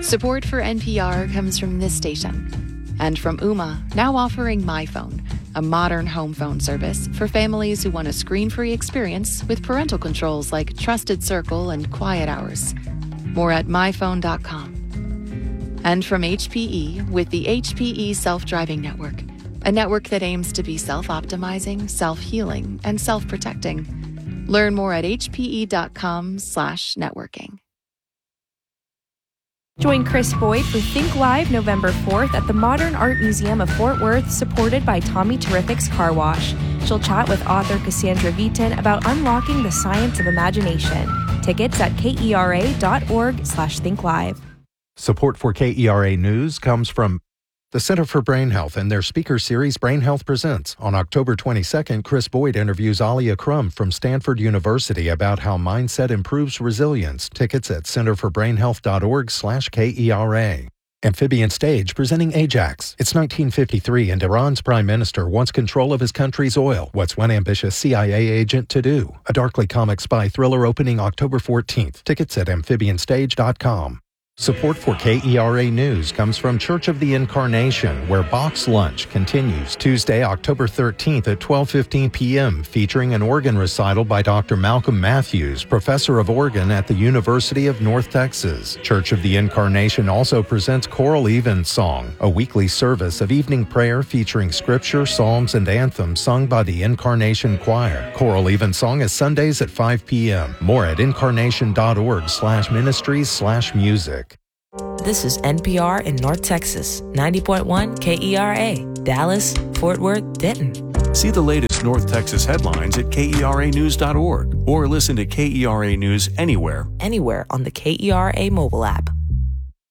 Support for NPR comes from this station and from Ooma, now offering MyPhone, a modern home phone service for families who want a screen-free experience with parental controls like Trusted Circle and Quiet Hours. More at myphone.com. And from HPE with the HPE Self-Driving Network, a network that aims to be self-optimizing, self-healing, and self-protecting. Learn more at hpe.com/networking. Join Chris Boyd for Think Live November 4th at the Modern Art Museum of Fort Worth, supported by Tommy Terrific's Car Wash. She'll chat with author Cassandra Vitin about unlocking the science of imagination. Tickets at kera.org/thinkllive. Support for KERA News comes from the Center for Brain Health and their speaker series Brain Health Presents. On October 22nd, Chris Boyd interviews Alia Crum from Stanford University about how mindset improves resilience. Tickets at centerforbrainhealth.org/KERA. Amphibian Stage presenting Ajax. It's 1953 and Iran's prime minister wants control of his country's oil. What's one ambitious CIA agent to do? A darkly comic spy thriller opening October 14th. Tickets at amphibianstage.com. Support for KERA News comes from Church of the Incarnation, where Box Lunch continues Tuesday, October 13th at 12:15 p.m., featuring an organ recital by Dr. Malcolm Matthews, professor of organ at the University of North Texas. Church of the Incarnation also presents Choral Evensong, a weekly service of evening prayer featuring scripture, psalms, and anthems sung by the Incarnation Choir. Choral Evensong is Sundays at 5 p.m. More at incarnation.org/ministries/music. This is NPR in North Texas, 90.1 KERA, Dallas, Fort Worth, Denton. See the latest North Texas headlines at KERAnews.org or listen to KERA News anywhere on the KERA mobile app.